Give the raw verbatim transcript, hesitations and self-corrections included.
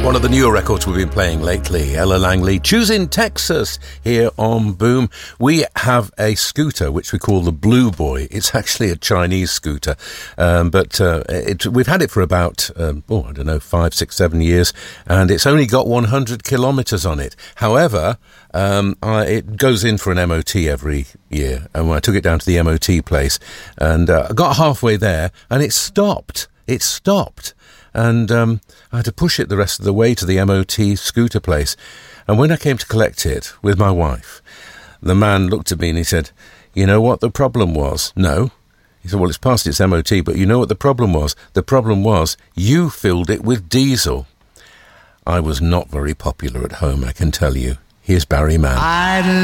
One of the newer records we've been playing lately, Ella Langley, Choosing Texas, here on Boom. We have a scooter which we call the Blue Boy. It's actually a Chinese scooter, um, but uh, it, we've had it for about, um, oh, I don't know, five, six, seven years, and it's only got one hundred kilometres on it. However, um, I, it goes in for an M O T every year, and when I took it down to the M O T place, and uh, I got halfway there, and it stopped. It stopped. And um, I had to push it the rest of the way to the M O T scooter place. And when I came to collect it with my wife, the man looked at me and he said, "You know what the problem was?" "No." He said, "Well, it's past its M O T, but you know what the problem was? The problem was you filled it with diesel." I was not very popular at home, I can tell you. Here's Barry Mann. I'd